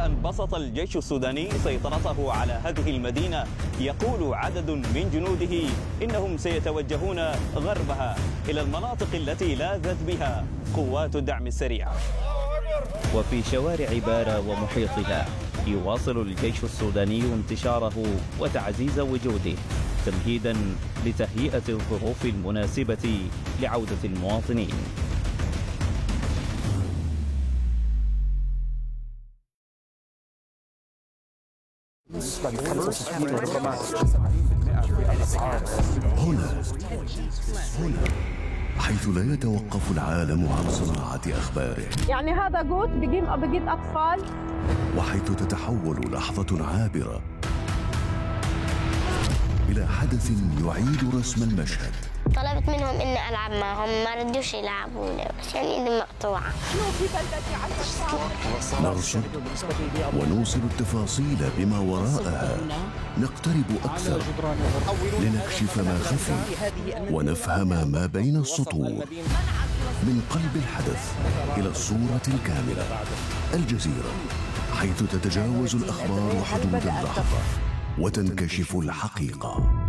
أن بسط الجيش السوداني سيطرته على هذه المدينة، يقول عدد من جنوده إنهم سيتوجهون غربها إلى المناطق التي لاذت بها قوات الدعم السريع. وفي شوارع بارا ومحيطها يواصل الجيش السوداني انتشاره وتعزيز وجوده تمهيدا لتهيئة الظروف المناسبة لعودة المواطنين. هنا حيث لا يتوقف العالم عن صناعة أخباره، يعني هذا قوت بقيت أطفال، وحيث تتحول لحظة عابرة إلى حدث يعيد رسم المشهد. طلبت منهم إني ألعب معهم، ما ردوش يلعبوني، بس يعني إيدي مقطوعة. نرصد ونوصل التفاصيل بما وراءها، نقترب أكثر لنكشف ما خفي ونفهم ما بين السطور. من قلب الحدث إلى الصورة الكاملة، الجزيرة، حيث تتجاوز الأخبار حدود اللحظة وتنكشف الحقيقة.